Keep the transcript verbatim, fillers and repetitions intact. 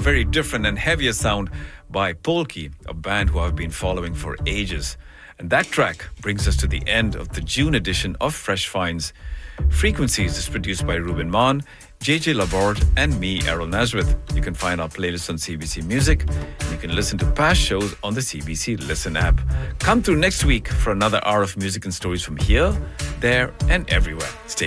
very different and heavier sound by Polki, a band who I've been following for ages. And that track brings us to the end of the June edition of Fresh Finds. Frequencies is produced by Ruben Mann, J J Laborde and me, Errol Nazareth. You can find our playlist on C B C Music. And you can listen to past shows on the C B C Listen app. Come through next week for another hour of music and stories from here, there and everywhere. Stay